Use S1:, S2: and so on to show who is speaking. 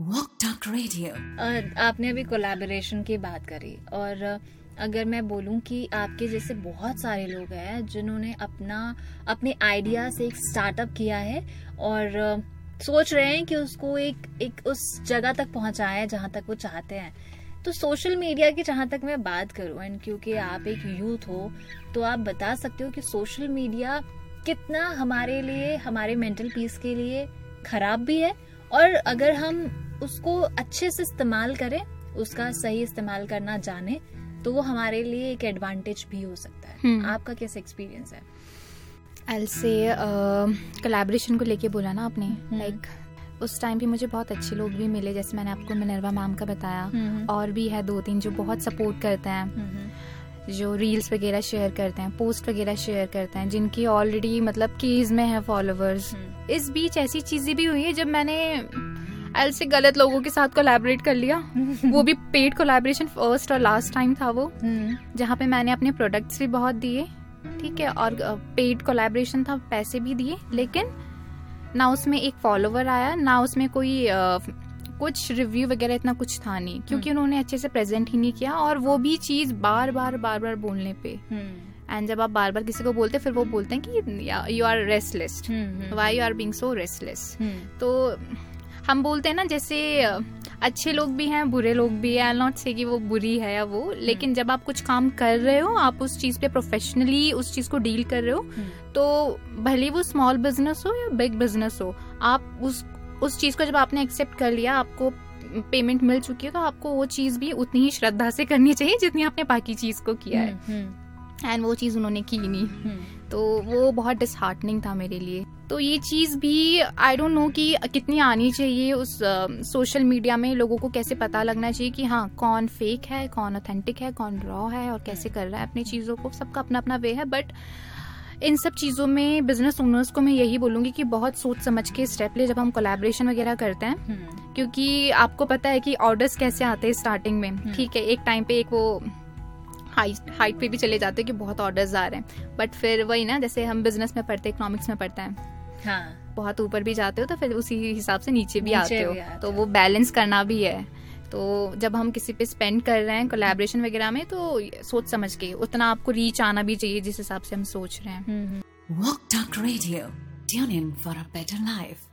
S1: Walk talk radio.
S2: आपने अभी collaboration की बात करी, और अगर मैं बोलूं कि आपके जैसे बहुत सारे लोग हैं जिन्होंने अपने आइडिया से एक स्टार्टअप किया है और सोच रहे हैं कि उसको एक उस जगह तक पहुंचाएं जहां तक वो चाहते हैं। तो सोशल मीडिया की जहां तक मैं बात करूं, एंड क्योंकि आप एक यूथ हो तो आप बता सकते हो कि सोशल मीडिया कितना हमारे लिए, हमारे मेंटल पीस के लिए खराब भी है, और अगर हम उसको अच्छे से इस्तेमाल करें, उसका सही इस्तेमाल करना जाने, तो वो हमारे लिए एक एडवांटेज भी हो सकता है। आपका कैसा एक्सपीरियंस है?
S3: आई से कोलैबोरेशन को लेके बोला ना आपने, लाइक उस टाइम भी मुझे बहुत अच्छे लोग भी मिले, जैसे मैंने आपको मिनर्वा मैम का बताया, और भी है 2-3 जो बहुत सपोर्ट करते हैं, जो रील्स वगैरह शेयर करते हैं, पोस्ट वगैरह शेयर करते हैं, जिनकी ऑलरेडी मतलब केज में है फॉलोवर्स। इस बीच ऐसी चीजें भी हुई है जब मैंने एल से गलत लोगों के साथ कोलैबोरेट कर लिया। वो भी पेड कोलैबोरेशन, फर्स्ट और लास्ट टाइम था वो, जहाँ पे मैंने अपने प्रोडक्ट्स भी बहुत दिए, ठीक है, और पेड कोलैबोरेशन था, पैसे भी दिए, लेकिन ना उसमें एक फॉलोवर आया, ना उसमें कोई कुछ रिव्यू वगैरह इतना कुछ था नहीं, क्योंकि उन्होंने अच्छे से प्रेजेंट ही नहीं किया, और वो भी चीज बार बार बोलने पे। एंड जब आप बार बार किसी को बोलते, फिर वो बोलते हैं कि you are restless, why you are being so restless. तो हम बोलते हैं ना, जैसे अच्छे लोग भी हैं, बुरे लोग भी हैं, आई नॉट से कि वो बुरी है या वो, लेकिन जब आप कुछ काम कर रहे हो, आप उस चीज पे प्रोफेशनली उस चीज को डील कर रहे हो, तो भले वो स्मॉल बिजनेस हो या बिग बिजनेस हो, आप उस चीज को जब आपने एक्सेप्ट कर लिया, आपको पेमेंट मिल चुकी है, तो आपको वो चीज भी उतनी ही श्रद्धा से करनी चाहिए जितनी आपने बाकी चीज को किया है। एंड वो चीज उन्होंने की नहीं, तो वो बहुत डिसहार्टनिंग था मेरे लिए। तो ये चीज भी आई डोंट नो कि कितनी आनी चाहिए उस सोशल मीडिया में, लोगों को कैसे पता लगना चाहिए कि हाँ, कौन फेक है, कौन ऑथेंटिक है, कौन रॉ है, और कैसे कर रहा है अपनी चीजों को। सबका अपना अपना वे है, बट इन सब चीजों में बिजनेस ओनर्स को मैं यही बोलूंगी कि बहुत सोच समझ के स्टेप ले जब हम कोलैबोरेशन वगैरह करते हैं, क्योंकि आपको पता है कि ऑर्डर्स कैसे आते हैं स्टार्टिंग में, ठीक है, एक टाइम पे एक वो हाइट पे भी चले जाते हैं कि बहुत ऑर्डर्स आ रहे हैं, बट फिर वही ना, जैसे हम बिजनेस में पढ़ते हैं, इकोनॉमिक्स में पढ़ते हैं, हाँ, बहुत ऊपर भी जाते हो तो फिर उसी हिसाब से नीचे भी आते हो, तो वो बैलेंस करना भी है। तो जब हम किसी पे स्पेंड कर रहे हैं कोलैबोरेशन वगैरह में, तो सोच समझ के उतना आपको रीच आना भी चाहिए जिस हिसाब से हम सोच रहे हैं।
S1: Walk talk radio, tune in for a better life.